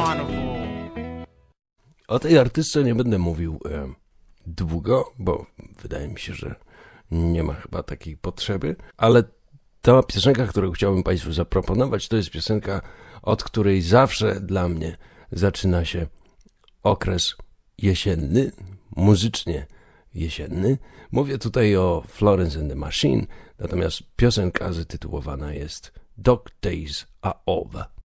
carnival. O tej artystce nie będę mówił długo, bo wydaje mi się, że nie ma chyba takiej potrzeby, ale ta piosenka, którą chciałbym Państwu zaproponować, to jest piosenka, od której zawsze dla mnie zaczyna się okres jesienny, muzycznie jesienny. Mówię tutaj o Florence and the Machine, natomiast piosenka zatytułowana jest Dog Days Are Over.